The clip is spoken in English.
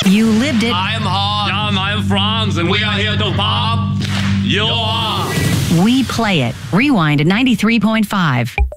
You lived it. I'm Hans. I'm Franz, and we are here to pop your. We play it. Rewind at 93.5.